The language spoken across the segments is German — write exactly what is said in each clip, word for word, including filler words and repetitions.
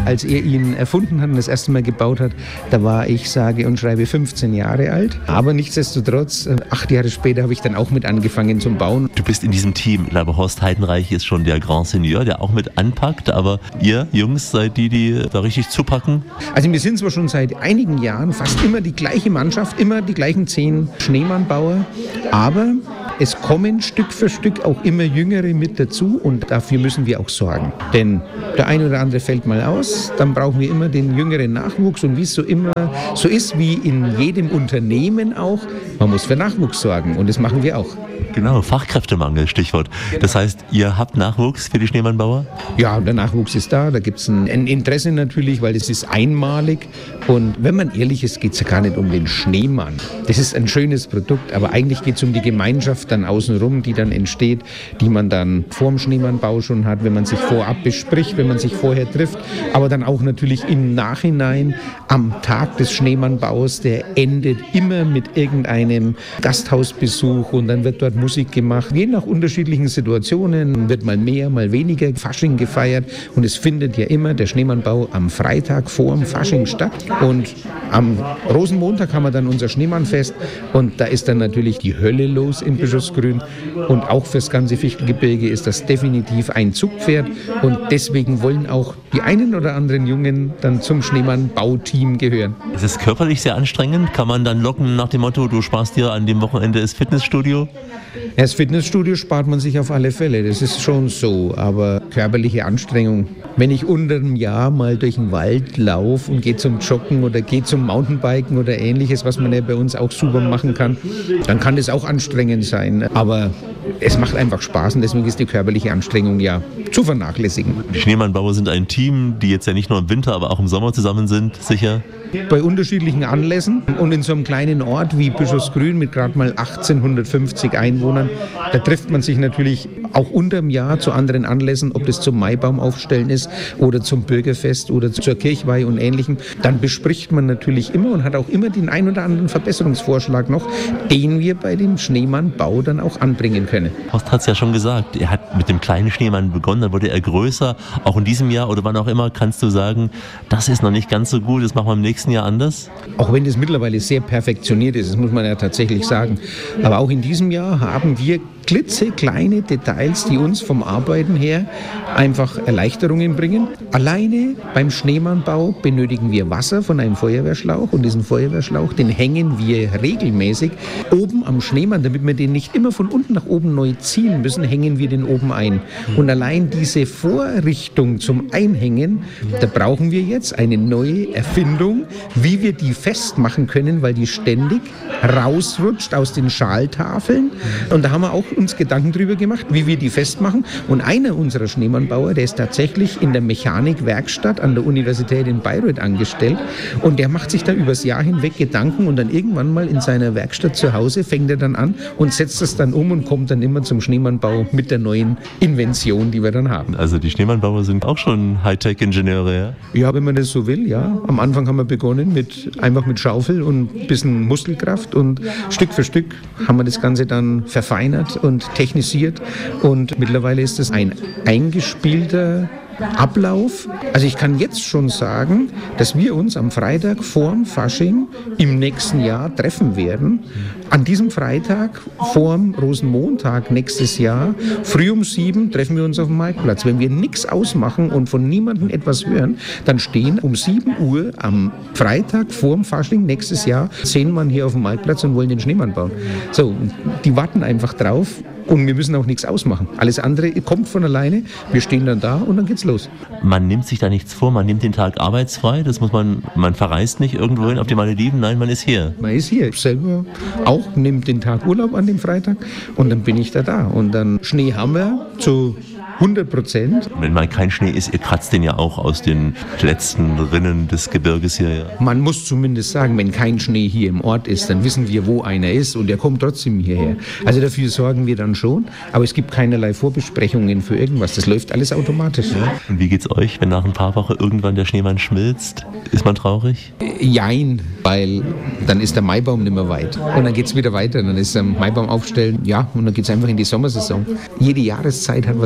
als er ihn erfunden hat und das erste Mal gebaut hat, da war ich, sage und schreibe, fünfzehn Jahre alt. Aber nichtsdestotrotz, acht Jahre später habe ich dann auch mit angefangen zum Bauen. Du bist in diesem Team. Ich glaube, Horst Heidenreich ist schon der Grand Senior, der auch mit anpackt. Aber ihr Jungs seid die, die da richtig zupacken? Also wir sind zwar schon seit einigen Jahren fast immer die gleiche Mannschaft, immer die gleichen zehn Schneemannbauer, aber es kommen Stück für Stück auch immer Jüngere mit dazu und dafür müssen wir auch sorgen. Denn der eine oder andere fällt mal aus, dann brauchen wir immer den jüngeren Nachwuchs und wie es so immer so ist, wie in jedem Unternehmen auch, man muss für Nachwuchs sorgen und das machen wir auch. Genau, Fachkräftemangel, Stichwort. Das heißt, ihr habt Nachwuchs für die Schneemannbauer? Ja, der Nachwuchs ist da, da gibt es ein, ein Interesse natürlich, weil das ist einmalig und wenn man ehrlich ist, geht es ja gar nicht um den Schneemann. Das ist ein schönes Produkt, aber eigentlich geht es um die Gemeinschaft dann außenrum, die dann entsteht, die man dann vor dem Schneemannbau schon hat, wenn man sich vorab bespricht, wenn man sich vorher trifft, aber dann auch natürlich im Nachhinein am Tag des Schneemannbaus, der endet immer mit irgendeinem Gasthausbesuch und dann wird dort Musik gemacht. Je nach unterschiedlichen Situationen wird mal mehr, mal weniger Fasching gefeiert und es findet ja immer der Schneemannbau am Freitag vor dem Fasching statt und am Rosenmontag haben wir dann unser Schneemannfest und da ist dann natürlich die Hölle los in Bischofsgrün und auch fürs ganze Fichtelgebirge ist das definitiv ein Zugpferd und deswegen wollen auch die einen oder anderen Jungen dann zum Schneemannbauteam gehören. Es ist körperlich sehr anstrengend. Kann man dann locken nach dem Motto, du sparst dir an dem Wochenende das Fitnessstudio? Das Fitnessstudio spart man sich auf alle Fälle, das ist schon so, aber körperliche Anstrengung. Wenn ich unter einem Jahr mal durch den Wald laufe und gehe zum Joggen oder gehe zum Mountainbiken oder ähnliches, was man ja bei uns auch super machen kann, dann kann das auch anstrengend sein, aber es macht einfach Spaß und deswegen ist die körperliche Anstrengung ja zu vernachlässigen. Die Schneemannbauer sind ein Team, die jetzt ja nicht nur im Winter, aber auch im Sommer zusammen sind, sicher? Bei unterschiedlichen Anlässen und in so einem kleinen Ort wie Bischofsgrün mit gerade mal achtzehnhundertfünfzig Einwohnern, da trifft man sich natürlich auch unterm Jahr zu anderen Anlässen, ob das zum Maibaum aufstellen ist oder zum Bürgerfest oder zur Kirchweih und Ähnlichem. Dann bespricht man natürlich immer und hat auch immer den ein oder anderen Verbesserungsvorschlag noch, den wir bei dem Schneemannbau dann auch anbringen können. Horst hat es ja schon gesagt, er hat mit dem kleinen Schneemann begonnen, dann wurde er größer. Auch in diesem Jahr oder wann auch immer kannst du sagen, das ist noch nicht ganz so gut, das machen wir im nächsten Jahr anders? Auch wenn das mittlerweile sehr perfektioniert ist, das muss man ja tatsächlich sagen. Aber auch in diesem Jahr haben wir klitzekleine Details, die uns vom Arbeiten her einfach Erleichterungen bringen. Alleine beim Schneemannbau benötigen wir Wasser von einem Feuerwehrschlauch und diesen Feuerwehrschlauch, den hängen wir regelmäßig oben am Schneemann, damit wir den nicht immer von unten nach oben neu ziehen müssen, hängen wir den oben ein. Und allein diese Vorrichtung zum Einhängen, da brauchen wir jetzt eine neue Erfindung, wie wir die festmachen können, weil die ständig rausrutscht aus den Schaltafeln. Und da haben wir auch uns Gedanken drüber gemacht, wie wir die festmachen. Und einer unserer Schneemannbauer, der ist tatsächlich in der Mechanikwerkstatt an der Universität in Bayreuth angestellt. Und der macht sich da übers Jahr hinweg Gedanken und dann irgendwann mal in seiner Werkstatt zu Hause fängt er dann an und setzt das dann um und kommt dann immer zum Schneemannbau mit der neuen Invention, die wir dann haben. Also die Schneemannbauer sind auch schon Hightech-Ingenieure, ja? Ja, wenn man das so will, ja. Am Anfang haben wir begonnen mit einfach mit Schaufel und ein bisschen Muskelkraft und Stück für Stück haben wir das Ganze dann verfeinert und technisiert und mittlerweile ist es ein eingespielter Ablauf. Also ich kann jetzt schon sagen, dass wir uns am Freitag vorm Fasching im nächsten Jahr treffen werden. An diesem Freitag vorm Rosenmontag nächstes Jahr, früh um sieben, treffen wir uns auf dem Marktplatz. Wenn wir nichts ausmachen und von niemandem etwas hören, dann stehen um sieben Uhr am Freitag vorm Fasching nächstes Jahr zehn Mann hier auf dem Marktplatz und wollen den Schneemann bauen. So, die warten einfach drauf. Und wir müssen auch nichts ausmachen. Alles andere kommt von alleine. Wir stehen dann da und dann geht's los. Man nimmt sich da nichts vor, man nimmt den Tag arbeitsfrei. Das muss man, man verreist nicht irgendwohin auf die Malediven. Nein, man ist hier. Man ist hier. Ich selber auch nimmt den Tag Urlaub an dem Freitag und dann bin ich da da. Und dann Schnee haben wir zu hundert Prozent. Wenn mal kein Schnee ist, ihr kratzt den ja auch aus den letzten Rinnen des Gebirges hier. Ja. Man muss zumindest sagen, wenn kein Schnee hier im Ort ist, dann wissen wir, wo einer ist und der kommt trotzdem hierher. Also dafür sorgen wir dann schon, aber es gibt keinerlei Vorbesprechungen für irgendwas. Das läuft alles automatisch. Ja. Und wie geht's euch, wenn nach ein paar Wochen irgendwann der Schneemann schmilzt? Ist man traurig? Jein, weil dann ist der Maibaum nicht mehr weit. Und dann geht's wieder weiter. Dann ist der Maibaum aufstellen, ja, und dann geht's einfach in die Sommersaison. Jede Jahreszeit hat was Schönes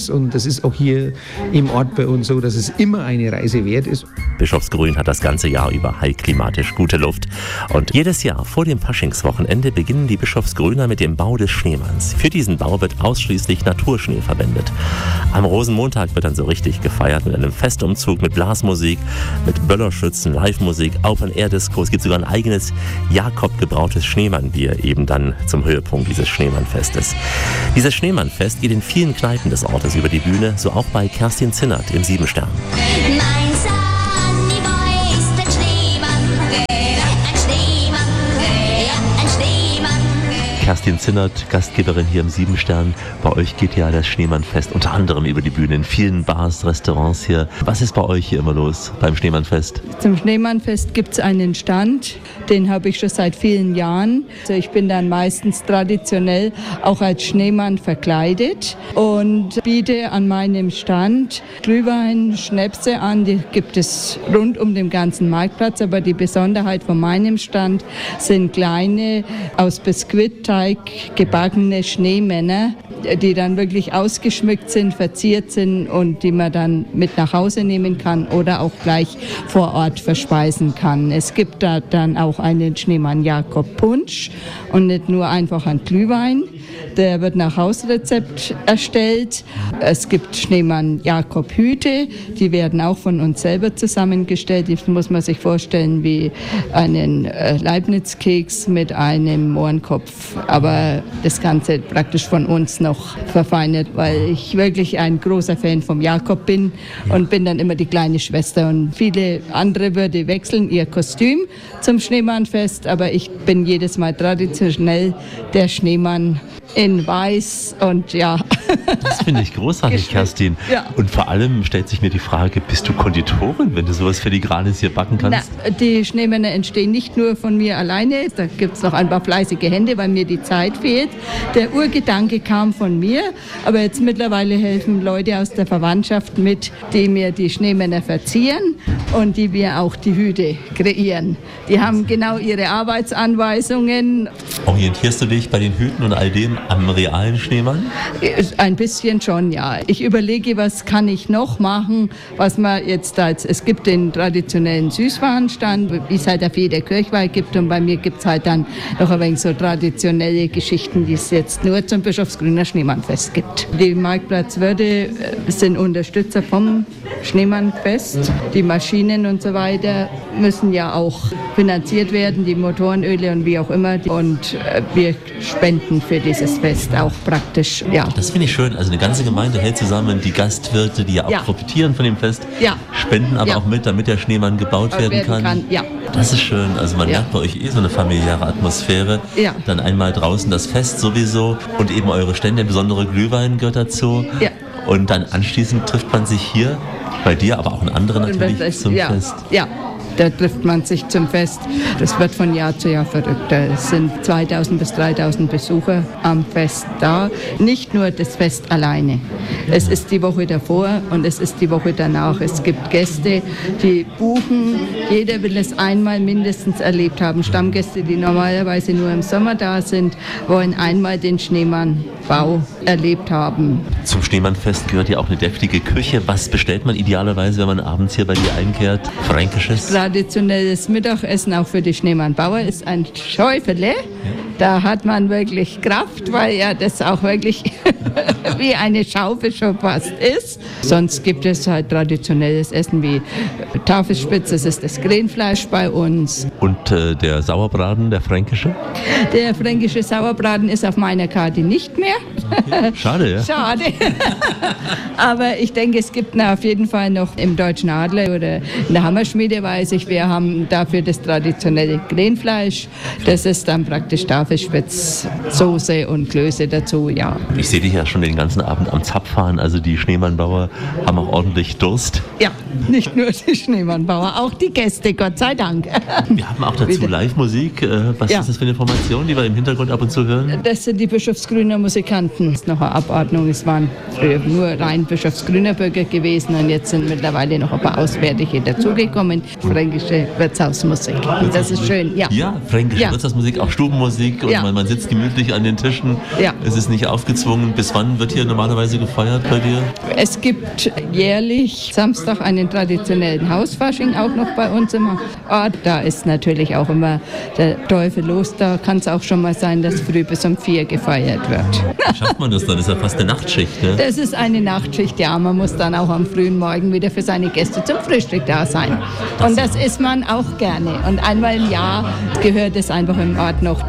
Schönes und das ist auch hier im Ort bei uns so, dass es immer eine Reise wert ist. Bischofsgrün hat das ganze Jahr über heilklimatisch gute Luft. Und jedes Jahr vor dem Faschingswochenende beginnen die Bischofsgrüner mit dem Bau des Schneemanns. Für diesen Bau wird ausschließlich Naturschnee verwendet. Am Rosenmontag wird dann so richtig gefeiert mit einem Festumzug, mit Blasmusik, mit Böllerschützen, Live-Musik, Open-Air-Disco. Es gibt sogar ein eigenes Jakob gebrautes Schneemannbier eben dann zum Höhepunkt dieses Schneemannfestes. Dieses Schneemannfest geht in vielen Kneipen des Ortes über die Bühne, so auch bei Kerstin Zinnert im Siebenstern. Kerstin Zinnert, Gastgeberin hier im Siebenstern. Bei euch geht ja das Schneemannfest unter anderem über die Bühne in vielen Bars, Restaurants hier. Was ist bei euch hier immer los beim Schneemannfest? Zum Schneemannfest gibt es einen Stand, den habe ich schon seit vielen Jahren. Also ich bin dann meistens traditionell auch als Schneemann verkleidet und biete an meinem Stand Glühwein, Schnäpse an. Die gibt es rund um den ganzen Marktplatz, aber die Besonderheit von meinem Stand sind kleine aus Biskuitteig gebackene Schneemänner, die dann wirklich ausgeschmückt sind, verziert sind und die man dann mit nach Hause nehmen kann oder auch gleich vor Ort verspeisen kann. Es gibt da dann auch einen Schneemann Jakob Punsch und nicht nur einfach einen Glühwein. Der wird nach Hausrezept erstellt. Es gibt Schneemann Jakob Hüte, die werden auch von uns selber zusammengestellt. Das muss man sich vorstellen wie einen Leibniz-Keks mit einem Mohrenkopf. Aber das Ganze praktisch von uns noch verfeinert, weil ich wirklich ein großer Fan vom Jakob bin und bin dann immer die kleine Schwester. Und viele andere würde wechseln ihr Kostüm zum Schneemannfest, aber ich bin jedes Mal traditionell der Schneemann in weiß und ja. Das finde ich großartig, Kerstin. Ja. Und vor allem stellt sich mir die Frage, bist du Konditorin, wenn du sowas Filigranes hier backen kannst? Na, die Schneemänner entstehen nicht nur von mir alleine, da gibt es noch ein paar fleißige Hände, weil mir die Zeit fehlt. Der Urgedanke kam von mir, aber jetzt mittlerweile helfen Leute aus der Verwandtschaft mit, die mir die Schneemänner verzieren und die mir auch die Hüte kreieren. Die haben genau ihre Arbeitsanweisungen. Orientierst du dich bei den Hüten und all dem am realen Schneemann? Ein bisschen schon, ja. Ich überlege, was kann ich noch machen, was man jetzt da jetzt, es gibt den traditionellen Süßwarenstand, wie es halt auf jeder Kirchweih gibt und bei mir gibt es halt dann noch ein wenig so traditionelle Geschichten, die es jetzt nur zum Bischofsgrüner Schneemannfest gibt. Die Marktplatzwirte sind Unterstützer vom Schneemannfest. Die Maschinen und so weiter müssen ja auch finanziert werden, die Motorenöle und wie auch immer. Und wir spenden für dieses Fest auch praktisch, ja. Das finde ich schön. Also eine ganze Gemeinde hält zusammen, die Gastwirte, die ja auch ja. profitieren von dem Fest, ja. spenden aber ja. auch mit, damit der Schneemann gebaut werden, werden kann. kann. Ja. Das ist schön. Also man ja. merkt bei euch eh so eine familiäre Atmosphäre. Ja. Dann einmal draußen das Fest sowieso und eben eure Stände, besondere Glühwein gehört dazu. Ja. Und dann anschließend trifft man sich hier bei dir, aber auch in anderen natürlich das, zum ja. Fest. Ja. Da trifft man sich zum Fest. Das wird von Jahr zu Jahr verrückter. Es sind zweitausend bis dreitausend Besucher am Fest da. Nicht nur das Fest alleine. Es ist die Woche davor und es ist die Woche danach. Es gibt Gäste, die buchen. Jeder will es einmal mindestens erlebt haben. Stammgäste, die normalerweise nur im Sommer da sind, wollen einmal den Schneemannbau erlebt haben. Zum Schneemannfest gehört ja auch eine deftige Küche. Was bestellt man idealerweise, wenn man abends hier bei dir einkehrt? Fränkisches? Traditionelles Mittagessen auch für die Schneemannbauer ist ein Schäufele. Ja. Da hat man wirklich Kraft, weil ja das auch wirklich wie eine Schaufel schon fast ist. Sonst gibt es halt traditionelles Essen wie Tafelspitz, das ist das Krähenfleisch bei uns. Und äh, der Sauerbraten, der fränkische? Der fränkische Sauerbraten ist auf meiner Karte nicht mehr. Okay. Schade, ja? Schade. Aber ich denke, es gibt na, auf jeden Fall noch im Deutschen Adler oder in der Hammerschmiede, weiß ich, wir haben dafür das traditionelle Krähenfleisch. Das ist dann praktisch Tafelspitz, Soße und Klöße dazu, ja. Ich sehe dich ja schon den ganzen Abend am Zapf fahren, also die Schneemannbauer haben auch ordentlich Durst. Ja, nicht nur die Schneemannbauer, auch die Gäste, Gott sei Dank. Wir haben auch dazu Live-Musik. Was ja. ist das für eine Formation, die wir im Hintergrund ab und zu hören? Das sind die Bischofsgrüner Musikanten. Das ist noch eine Abordnung. Es waren früher nur rein Bischofsgrüner Bürger gewesen und jetzt sind mittlerweile noch ein paar Auswärtige dazugekommen. Fränkische Wirtshausmusik. Das ist schön, ja. Ja, fränkische ja. Wirtshausmusik, auch Stubenmusik. Chormusik und ja. man, man sitzt gemütlich an den Tischen. Ja. Es ist nicht aufgezwungen. Bis wann wird hier normalerweise gefeiert bei dir? Es gibt jährlich Samstag einen traditionellen Hausfasching auch noch bei uns im Ort. Da ist natürlich auch immer der Teufel los. Da kann es auch schon mal sein, dass früh bis um vier gefeiert wird. Wie schafft man das dann? Das ist ja fast eine Nachtschicht, ne? Das ist eine Nachtschicht, ja. Man muss dann auch am frühen Morgen wieder für seine Gäste zum Frühstück da sein. Und das isst man auch gerne. Und einmal im Jahr gehört es einfach im Ort noch